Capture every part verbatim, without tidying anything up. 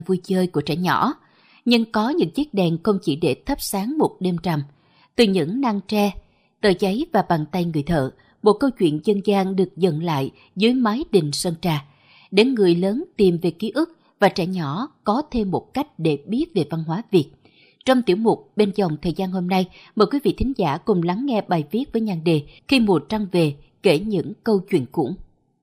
vui chơi của trẻ nhỏ. Nhưng có những chiếc đèn không chỉ để thắp sáng một đêm trầm. Từ những nang tre, tờ giấy và bàn tay người thợ, một câu chuyện dân gian được dựng lại dưới mái đình Sơn Trà, để người lớn tìm về ký ức và trẻ nhỏ có thêm một cách để biết về văn hóa Việt. Trong tiểu mục Bên dòng thời gian hôm nay, mời quý vị thính giả cùng lắng nghe bài viết với nhan đề Khi mùa trăng về, kể những câu chuyện cũ.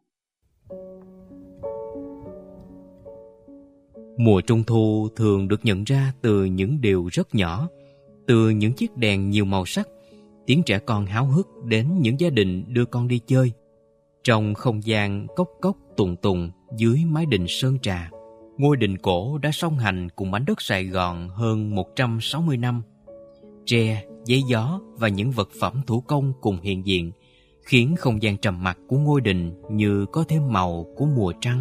Mùa trung thu thường được nhận ra từ những điều rất nhỏ, từ những chiếc đèn nhiều màu sắc, tiếng trẻ con háo hức đến những gia đình đưa con đi chơi. Trong không gian cốc cốc tùng tùng dưới mái đình Sơn Trà, ngôi đình cổ đã song hành cùng mảnh đất Sài Gòn hơn một trăm sáu mươi năm. Tre, giấy gió và những vật phẩm thủ công cùng hiện diện, khiến không gian trầm mặc của ngôi đình như có thêm màu của mùa trăng.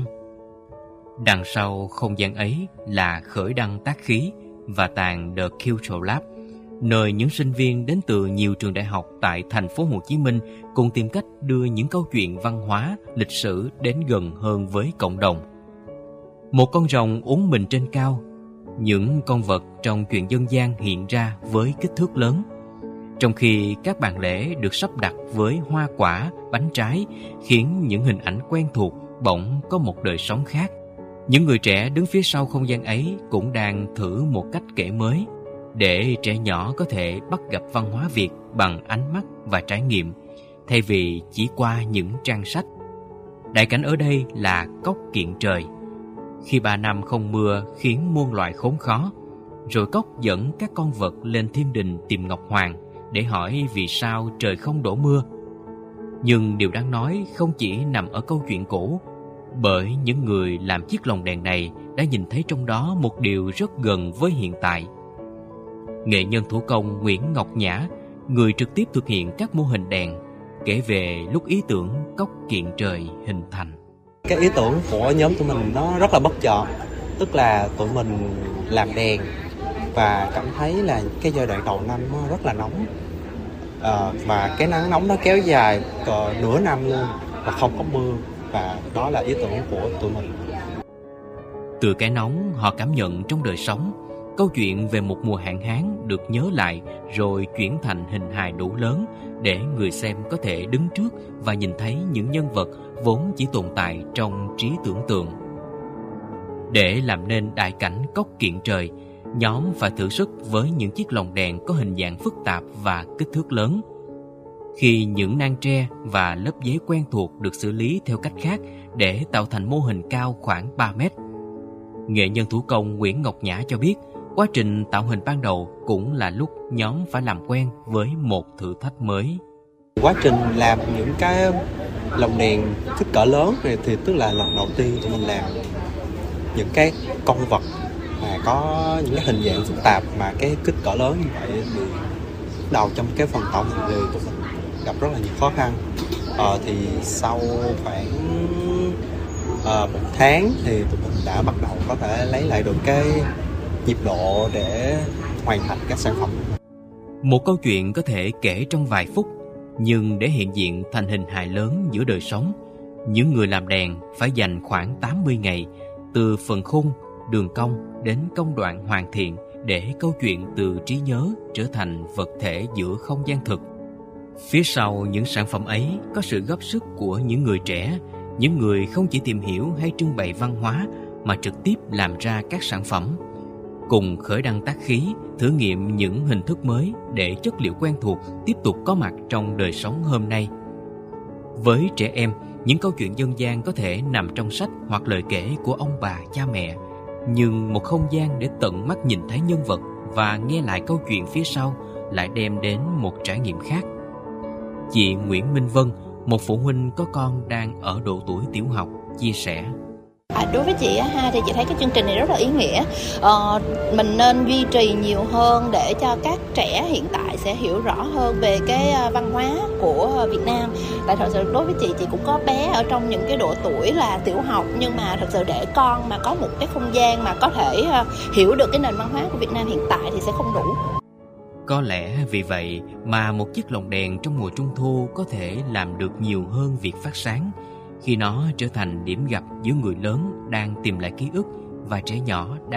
Đằng sau không gian ấy là khởi đăng tác khí và tàng The Cultural Lab, nơi những sinh viên đến từ nhiều trường đại học tại thành phố Hồ Chí Minh cùng tìm cách đưa những câu chuyện văn hóa, lịch sử đến gần hơn với cộng đồng. Một con rồng uốn mình trên cao, những con vật trong chuyện dân gian hiện ra với kích thước lớn, trong khi các bàn lễ được sắp đặt với hoa quả, bánh trái, khiến những hình ảnh quen thuộc bỗng có một đời sống khác. Những người trẻ đứng phía sau không gian ấy cũng đang thử một cách kể mới, để trẻ nhỏ có thể bắt gặp văn hóa Việt bằng ánh mắt và trải nghiệm, thay vì chỉ qua những trang sách. Đại cảnh ở đây là Cốc Kiện Trời. Khi ba năm không mưa khiến muôn loài khốn khó, rồi Cốc dẫn các con vật lên thiên đình tìm Ngọc Hoàng để hỏi vì sao trời không đổ mưa. Nhưng điều đáng nói không chỉ nằm ở câu chuyện cũ, bởi những người làm chiếc lồng đèn này đã nhìn thấy trong đó một điều rất gần với hiện tại. Nghệ nhân thủ công Nguyễn Ngọc Nhã, người trực tiếp thực hiện các mô hình đèn, kể về lúc ý tưởng Cốc Kiện Trời hình thành. Cái ý tưởng của nhóm tụi mình nó rất là bất chợt, tức là tụi mình làm đèn và cảm thấy là cái giai đoạn đầu năm nó rất là nóng, à, và cái nắng nóng nó kéo dài uh, nửa năm luôn và không có mưa, và đó là ý tưởng của tụi mình. Từ cái nóng họ cảm nhận trong đời sống, câu chuyện về một mùa hạn hán được nhớ lại rồi chuyển thành hình hài đủ lớn để người xem có thể đứng trước và nhìn thấy những nhân vật vốn chỉ tồn tại trong trí tưởng tượng. Để làm nên đại cảnh Cốc Kiện Trời, nhóm phải thử sức với những chiếc lồng đèn có hình dạng phức tạp và kích thước lớn. Khi những nang tre và lớp giấy quen thuộc được xử lý theo cách khác để tạo thành mô hình cao khoảng ba mét. Nghệ nhân thủ công Nguyễn Ngọc Nhã cho biết, quá trình tạo hình ban đầu cũng là lúc nhóm phải làm quen với một thử thách mới. Quá trình làm những cái lồng đèn kích cỡ lớn này thì tức là lần đầu tiên tụi mình làm những cái con vật mà có những cái hình dạng phức tạp mà cái kích cỡ lớn như vậy, thì đầu trong cái phần tạo hình thì tụi mình gặp rất là nhiều khó khăn. Ờ, thì sau khoảng uh, một tháng thì tụi mình đã bắt đầu có thể lấy lại được cái nhịp độ để hoàn thành các sản phẩm. Một câu chuyện có thể kể trong vài phút, nhưng để hiện diện thành hình hài lớn giữa đời sống, những người làm đèn phải dành khoảng tám mươi ngày, từ phần khung, đường cong đến công đoạn hoàn thiện, để câu chuyện từ trí nhớ trở thành vật thể giữa không gian thực. Phía sau những sản phẩm ấy có sự góp sức của những người trẻ, những người không chỉ tìm hiểu hay trưng bày văn hóa mà trực tiếp làm ra các sản phẩm, cùng khởi đăng tác khí, thử nghiệm những hình thức mới để chất liệu quen thuộc tiếp tục có mặt trong đời sống hôm nay. Với trẻ em, những câu chuyện dân gian có thể nằm trong sách hoặc lời kể của ông bà, cha mẹ, nhưng một không gian để tận mắt nhìn thấy nhân vật và nghe lại câu chuyện phía sau lại đem đến một trải nghiệm khác. Chị Nguyễn Minh Vân, một phụ huynh có con đang ở độ tuổi tiểu học, chia sẻ. À, đối với chị ha thì chị thấy cái chương trình này rất là ý nghĩa. Ờ, mình nên duy trì nhiều hơn để cho các trẻ hiện tại sẽ hiểu rõ hơn về cái văn hóa của Việt Nam. Tại thật sự đối với chị, chị cũng có bé ở trong những cái độ tuổi là tiểu học, nhưng mà thật sự để con mà có một cái không gian mà có thể hiểu được cái nền văn hóa của Việt Nam hiện tại thì sẽ không đủ. Có lẽ vì vậy mà một chiếc lồng đèn trong mùa trung thu có thể làm được nhiều hơn việc phát sáng, khi nó trở thành điểm gặp giữa người lớn đang tìm lại ký ức và trẻ nhỏ